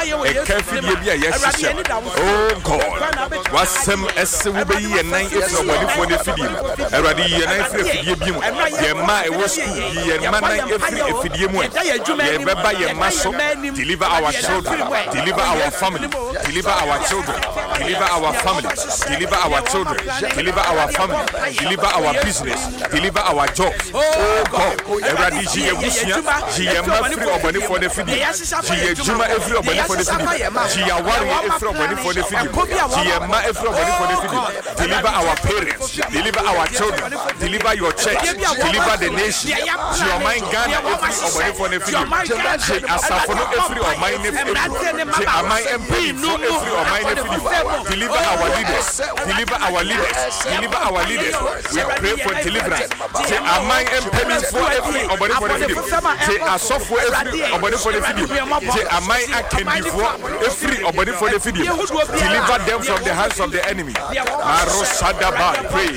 Carefully, yes, oh God, was some as will be a night for the film. Already, and I feel your mind was your man, if you buy your muscle, deliver our children, deliver our family, deliver our children, deliver our family, deliver our children, deliver our family, deliver our business, deliver our jobs. Oh God, already, she is free of money for the film. She is Juma every money for the film. She is warrior every money for the film. She is ma every money for the film. Deliver our parents, deliver our children, deliver your church, deliver the nation. She is my Ghana every money for the film. She is Asafono every of my nephew. She is my MP for every of my nephew. Deliver our leaders, deliver our leaders, deliver our leaders. We pray for deliverance. She is my MP for every of money for the film. She is software every of money for the film. She is my Akendi for every of money for the film. Deliver them from the hands of the enemy. Marosadaba, pray.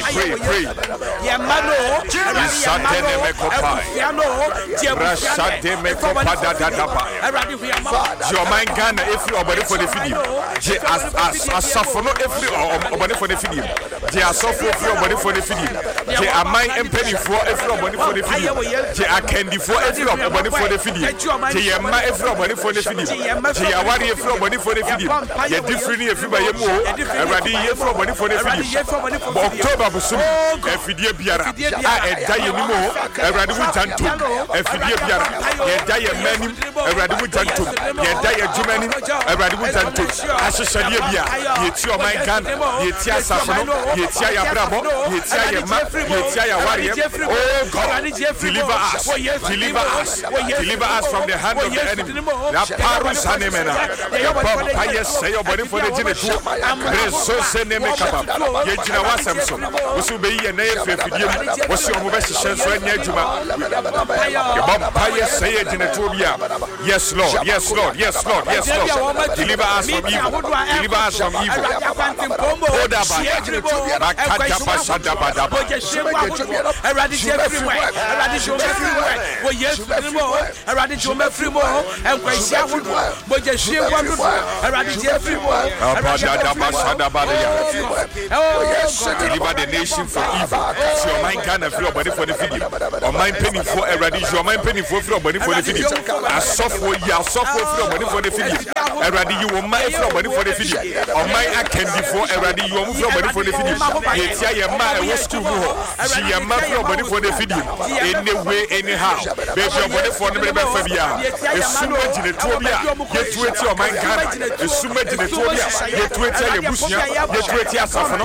Your mind Ghana every obody for the video. They are suffering every obody for the video. They are suffering every obody for the video. They are my penny for every obody for the video. They are candy for every obody for the video. They are my every obody for the video. They are worried every obody for the video. They are different if you buy a more. Already here for money for the video. October Busum, Fidia Biara, I die anymore. Already with Tantu, Fidia Biara, die a man, already with Tantu, die a Germany, already with Tantu. Ashadia, Yetia my gun, Yetia Safano, Yetia Bravo, Yetia Map, Yetia Warrior. Oh God, deliver us from the hand of the enemy. Parus Hanemena, Papa, say your body for the Genetu. So send them a cup. Yet, Samson, was to be a name for you. Was your best chance when Yajuma? Say it in a Tobia. Yes, Lord, yes, Lord, yes, Lord, yes, Lord. Deliver us from evil. Deliver us from evil. Deliver the nation from evil. So your mind can feel body for the video. Or mind penny for a radish, your mind penny for body for the video. A software, for body for the video. A radi, you will mind for body for the video. Or mind I can be for a radi, you will move body for the video. It's a man was too more. She a man for body for the video. Anyway, anyhow. There's your body for the baby Fabia. It's so much in the Tobia. Get to it, your mind can. It's so much in the Tobia. Get to it, your Bushia. Get to it, your Safano.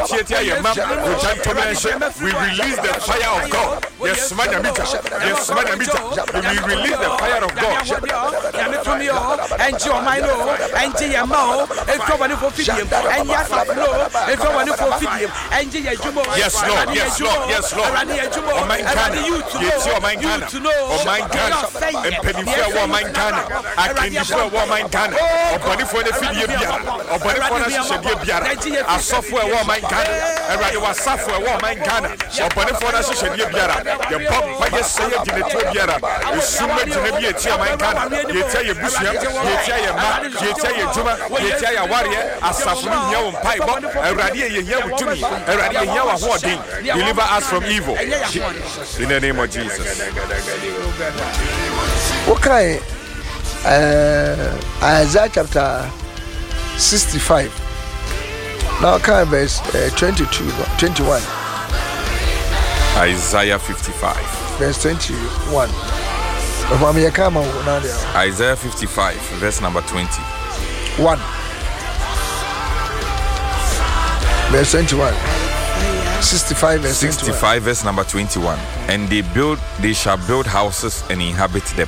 We release the fire of God. Yes, Madamita. Yes, Madamita. We release the fire of God. And your mind, and your mouth, and somebody for Fidium, and yes, and somebody for Fidium, and yes, Lord, yes, Lord, yes, Lord. Oh, my God, yes, your mind, oh, my God, and penny for my Ghana. I can destroy what my Ghana. Oh, body for the Fidium, oh, body for the a software, my Ghana. It was software, my Ghana. Oh, body for the Biara. The pump, I just say it in the Tobiara. It's so much in the Biara, my Ghana. You tell your Bushia, you tell your man, you tell your Juma, you tell your warrior, a Safran, young pipe, a radia, young to me, a radia, young hoarding. Deliver us from evil. In the name of Jesus. Okay. Isaiah chapter 65. Now, verse 21. Isaiah 55. Verse 21. Isaiah 55, verse number 21. Verse 21. 65, verse 65, verse number 21. And they shall build houses and inhabit them.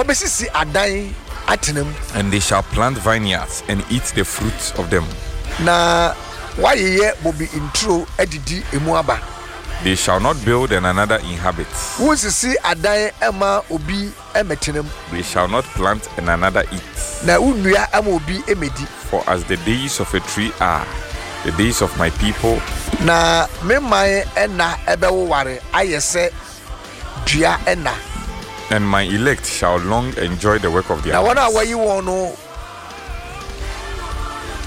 And they shall plant vineyards and eat the fruits of them. Na why ye will be intro edidi emuaba. They shall not build and another inhabit. Once you see adan ema obi emetinem. They shall not plant and another eat. Na unua ema obi emedi. For as the days of a tree are, the days of my people. Na memaye ena ebewo ware ayese dua ena. And my elect shall long enjoy the work of their hands. Na wana wayi wono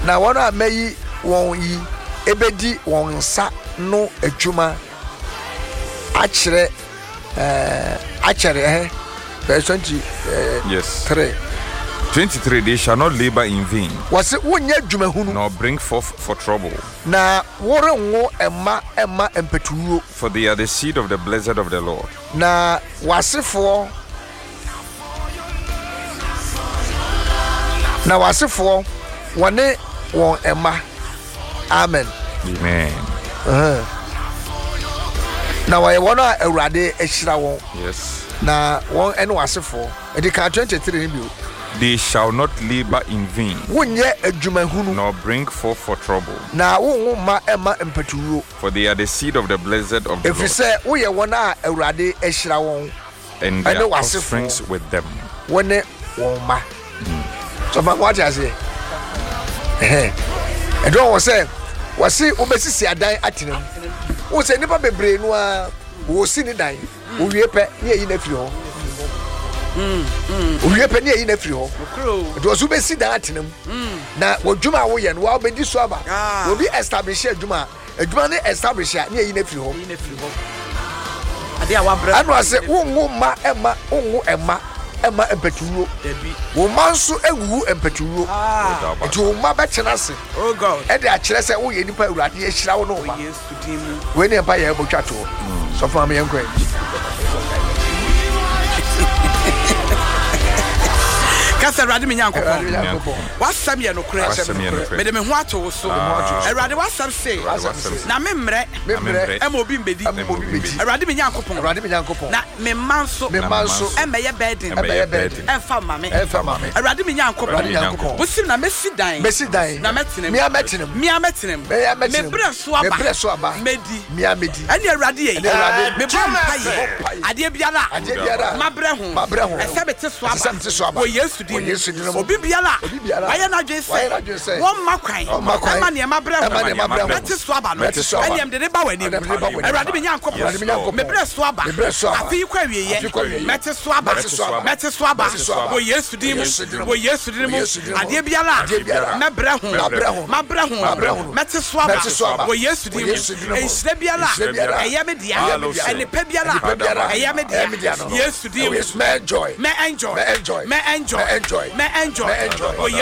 na wɔn a mɛyi wɔn yi ebedi wɔn nsa no adwuma akyerɛ verse 20 yes 3 23 they shall not labor in vain wɔse wonyɛ adwumahunu nor bring forth for trouble na wɔrenwo ɛma mpɛtuwuo for they are the seed of the blessed of the Lord na wasefoɔ wɔne wɔn ɛma amen na wɔyɛ wɔn a Awurade ahyira wɔn yes na wɔn ɛne wasefoɔ ɛdi ka 23 bio they shall not labor in vain wonyɛ adwumahunu nor bring forth for trouble na wonwo ma ɛma mpɛtuwuo for they are the seed of the blessed of the Lord efisɛ woyɛ wɔn a Awurade ahyira wɔn and their offsprings with them wɔne wɔn ma so ma what you say ɛdɔn wɔ sɛ wɔsi wobɛsisi adan atenam wo sɛ nipa bebree no a wɔsi ne dan owie pɛ ne ayi na firi hɔ owie pɛ ne ayi na firi hɔ ɛdɔn so wobɛsi dan atenam na wɔdwuma a woyɛ no wa wobɛdi so aba obi establish adwuma ne establish a ne ayi na firi hɔ ano ase wonwo ma ɛma mpɛtuwuo wo ma nso ewuwu mpɛtuwuo nti wo ma bɛkyena ase ɛde akyerɛ sɛ woyɛ nipa Awurade ahyira wo no ma we ne mpa yɛ botwa to so fa me yankɔ Kasa Awurade me nyankopɔn wasɛm yɛ no korɛ me de me ho ato wo so Awurade wasɛm se na me mmerɛ ɛma obi mbedi Awurade me nyankopɔn na me manso ɛmɛyɛ burden ɛmfa ma me Awurade me nyankopɔn wosim na mesi dan na mɛtenam mia mɛtenam me brɛ so aba medi ɛne Awurade yɛ me bɔ mpaeɛ adeɛ biara mabrɛ ho ɛsɛ bete so aba wɔ Yesu obi biara wayɛ na dwen sɛ wɔn ma kwan ɛma nneɛma brɛ ho mɛte so aba no ɛnneɛm de ne ba w'anim Awurade me nyankopɔn mebrɛ so aba afei kɔ awieyɛ mɛte so aba wɔ Yesu din mu adeɛ biara mɛbrɛ ho mabrɛ ho mɛte so aba wɔ Yesu din mu nhyira biara ɛyɛ me dea ɛnipa biara ɛyɛ me dea Yesu din mu mɛ enjoy